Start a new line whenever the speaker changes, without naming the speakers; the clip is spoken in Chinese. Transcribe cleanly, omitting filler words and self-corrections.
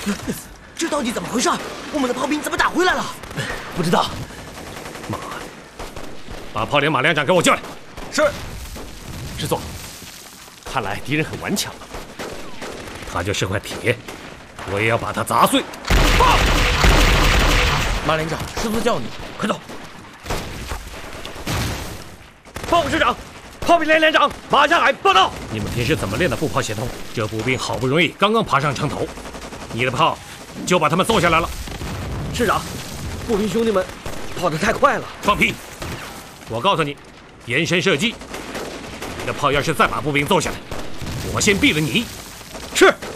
这到底怎么回事？我们的炮兵怎么打回来了？
不知道。
妈的！把炮连马连长给我叫来。
是。师座，看来敌人很顽强。
他就是块铁，我也要把他砸碎。
报！马连长，师座叫你，快走。报师长，炮兵连连长马下海报道。
你们平时怎么练的步炮协同？这步兵好不容易刚刚爬上城头，你的炮就把他们送下来了。
师长，步兵兄弟们跑得太快了。
放屁！我告诉你，延伸射击。你的炮要是再把步兵揍下来，我先毙了你。
是。